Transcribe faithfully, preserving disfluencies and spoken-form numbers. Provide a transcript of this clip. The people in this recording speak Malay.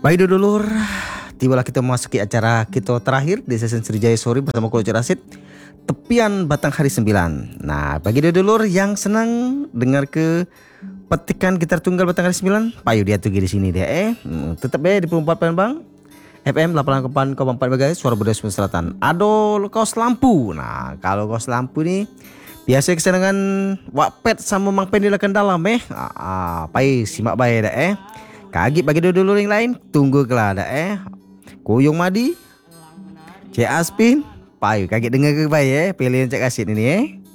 Baik dulur, tibalah kita memasuki acara kita terakhir di sesi Sriwijaya Sore bersama Coach Rasid, tepian Batang Hari Sembilan. Nah, bagi dulur yang senang dengar ke petikan gitar tunggal Batang Hari Sembilan, payu dia tuh di sini dia eh. Hmm, tetap ya di Perempat Palembang F M delapan puluh delapan koma empat MHz suara Budaya Sumatera Selatan. Ado kaos lampu. Nah, kalau kaos lampu nih biasa kesenangan Wakpet sama Mang Pendil akan dalam eh. Ah, ah, pai simak baik dah eh. Kagit bagi dulu yang lain, tunggu kelada eh. Kuyung Madi, Cik Aspin, payu kagit dengar ke baik eh. Pilihan Cik Asid ini eh.